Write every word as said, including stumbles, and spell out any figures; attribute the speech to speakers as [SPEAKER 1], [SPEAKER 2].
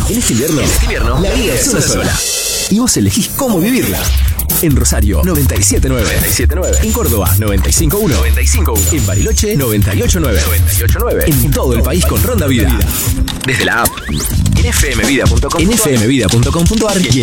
[SPEAKER 1] En este invierno, en este invierno la vida es una sola. Y vos elegís cómo vivirla. En Rosario, noventa y siete nueve. noventa y siete nueve. En Córdoba, noventa y cinco uno. noventa y cinco uno. En Bariloche, noventa y ocho nueve. noventa y ocho nueve. En todo el país con Ronda Vida. Desde la app. En f m vida punto com. En f m vida punto com punto a r.